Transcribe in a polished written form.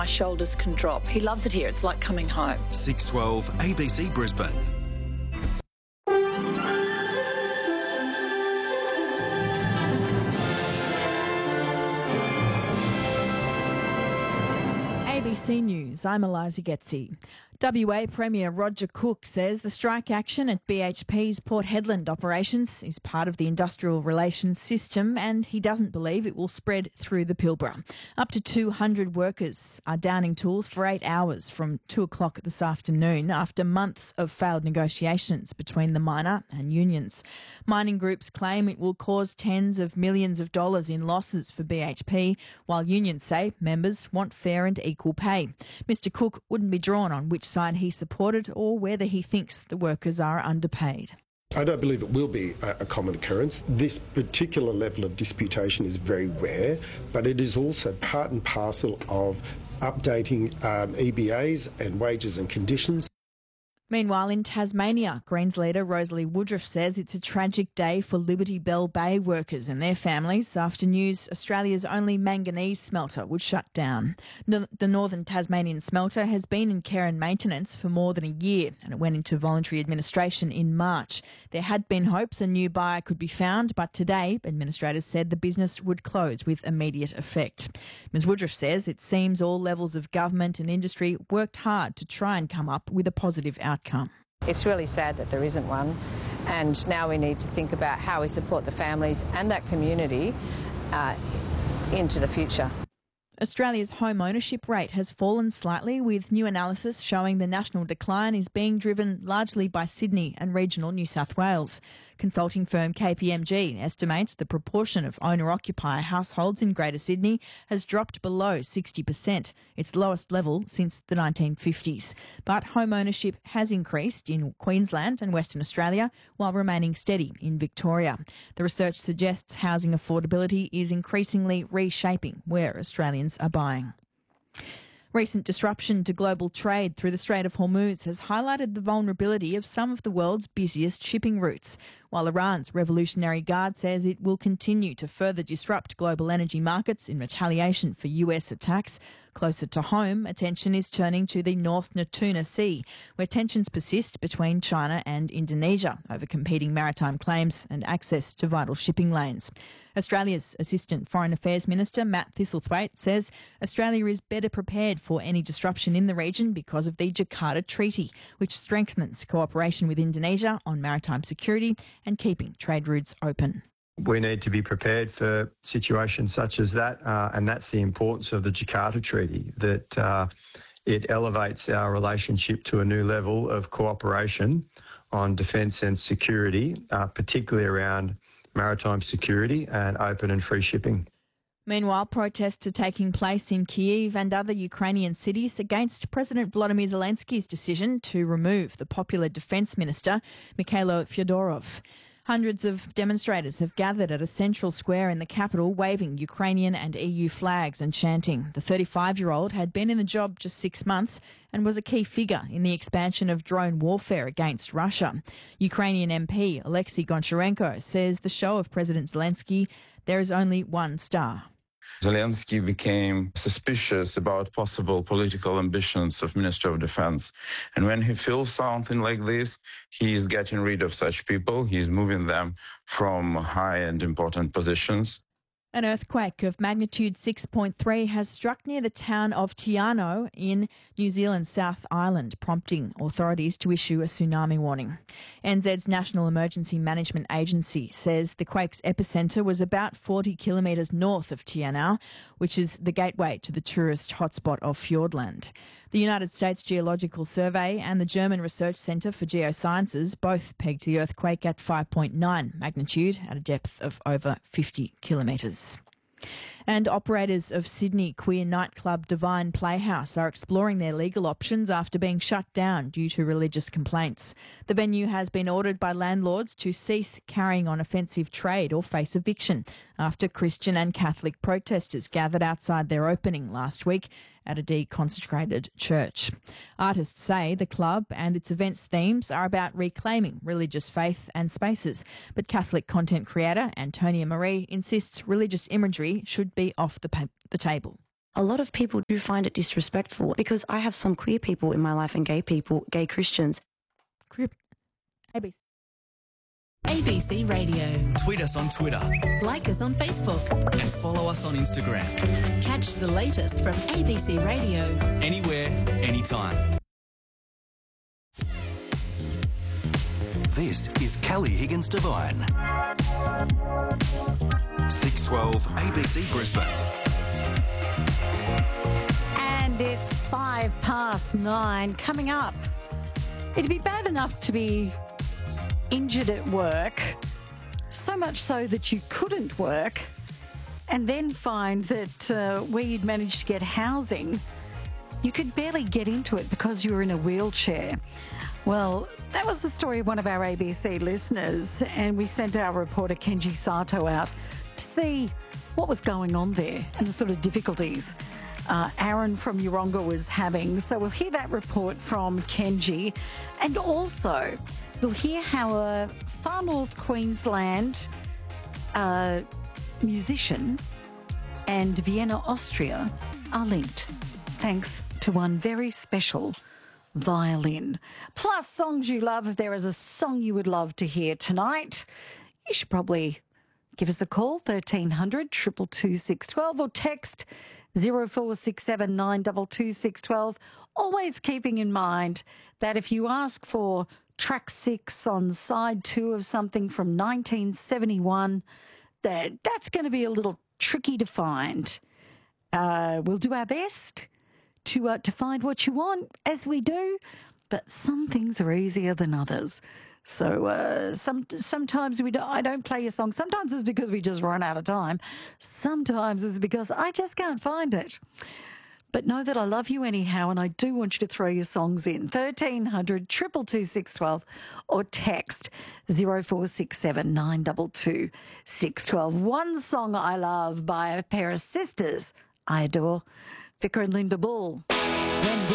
My shoulders can drop. He loves it here. It's like coming home. 612 ABC Brisbane. ABC News, I'm Eliza Getzi. WA Premier Roger Cook says the strike action at BHP's Port Hedland operations is part of the industrial relations system and he doesn't believe it will spread through the Pilbara. Up to 200 workers are downing tools for 8 hours from 2 o'clock this afternoon after months of failed negotiations between the miner and unions. Mining groups claim it will cause tens of millions of dollars in losses for BHP, while unions say members want fair and equal pay. Mr Cook wouldn't be drawn on which side he supported or whether he thinks the workers are underpaid. I don't believe it will be a common occurrence. This particular level of disputation is very rare, but it is also part and parcel of updating EBAs and wages and conditions. Meanwhile, in Tasmania, Greens leader Rosalie Woodruff says it's a tragic day for Liberty Bell Bay workers and their families after news Australia's only manganese smelter would shut down. The Northern Tasmanian smelter has been in care and maintenance for more than a year and it went into voluntary administration in March. There had been hopes a new buyer could be found, but today administrators said the business would close with immediate effect. Ms Woodruff says it seems all levels of government and industry worked hard to try and come up with a positive outcome. It's really sad that there isn't one, and now we need to think about how we support the families and that community into the future. Australia's home ownership rate has fallen slightly, with new analysis showing the national decline is being driven largely by Sydney and regional New South Wales. Consulting firm KPMG estimates the proportion of owner-occupier households in Greater Sydney has dropped below 60%, its lowest level since the 1950s. But home ownership has increased in Queensland and Western Australia while remaining steady in Victoria. The research suggests housing affordability is increasingly reshaping where Australians are buying. Recent disruption to global trade through the Strait of Hormuz has highlighted the vulnerability of some of the world's busiest shipping routes, while Iran's Revolutionary Guard says it will continue to further disrupt global energy markets in retaliation for US attacks. Closer to home, attention is turning to the North Natuna Sea, where tensions persist between China and Indonesia over competing maritime claims and access to vital shipping lanes. Australia's Assistant Foreign Affairs Minister Matt Thistlethwaite says Australia is better prepared for any disruption in the region because of the Jakarta Treaty, which strengthens cooperation with Indonesia on maritime security and keeping trade routes open. We need to be prepared for situations such as that, and that's the importance of the Jakarta Treaty, that it elevates our relationship to a new level of cooperation on defence and security, particularly around maritime security and open and free shipping. Meanwhile, protests are taking place in Kyiv and other Ukrainian cities against President Volodymyr Zelensky's decision to remove the popular defence minister, Mikhailo Fyodorov. Hundreds of demonstrators have gathered at a central square in the capital, waving Ukrainian and EU flags and chanting. The 35-year-old had been in the job just 6 months and was a key figure in the expansion of drone warfare against Russia. Ukrainian MP Alexei Goncharenko says the show of President Zelensky, there is only one star. Zelensky became suspicious about possible political ambitions of Minister of Defense. And when he feels something like this, he is getting rid of such people. He is moving them from high and important positions. An earthquake of magnitude 6.3 has struck near the town of Te Anau in New Zealand's South Island, prompting authorities to issue a tsunami warning. NZ's National Emergency Management Agency says the quake's epicentre was about 40 kilometres north of Te Anau, which is the gateway to the tourist hotspot of Fiordland. The United States Geological Survey and the German Research Centre for Geosciences both pegged the earthquake at 5.9 magnitude at a depth of over 50 kilometres. And operators of Sydney queer nightclub Divine Playhouse are exploring their legal options after being shut down due to religious complaints. The venue has been ordered by landlords to cease carrying on offensive trade or face eviction after Christian and Catholic protesters gathered outside their opening last week at a deconsecrated church. Artists say the club and its events themes are about reclaiming religious faith and spaces, but Catholic content creator Antonia Marie insists religious imagery should be off the table. A lot of people do find it disrespectful because I have some queer people in my life and gay people, gay Christians. ABC Radio. Tweet us on Twitter. Like us on Facebook. And follow us on Instagram. Catch the latest from ABC Radio. Anywhere, anytime. This is Kelly Higgins Devine. 612 ABC Brisbane. And it's 9:05. Coming up, it'd be bad enough to be injured at work, so much so that you couldn't work, and then find that where you'd managed to get housing, you could barely get into it because you were in a wheelchair. Well, that was the story of one of our ABC listeners, and we sent our reporter Kenji Sato out to see what was going on there and the sort of difficulties Aaron from Yeronga was having. So we'll hear that report from Kenji, and also we'll hear how a far north Queensland musician and Vienna, Austria are linked, thanks to one very special violin. Plus songs you love. If there is a song you would love to hear tonight, you should probably give us a call, 1300 222 612, or text 0467 922 612. Always keeping in mind that if you ask for track 6 on side 2 of something from 1971, that's going to be a little tricky to find. We'll do our best to find what you want, as we do, but some things are easier than others. So sometimes I don't play a song. Sometimes it's because we just run out of time. Sometimes it's because I just can't find it. But know that I love you anyhow, and I do want you to throw your songs in. 1300 222 612, or text 0467 922 612. One song I love by a pair of sisters I adore, Vicar and Linda Bull.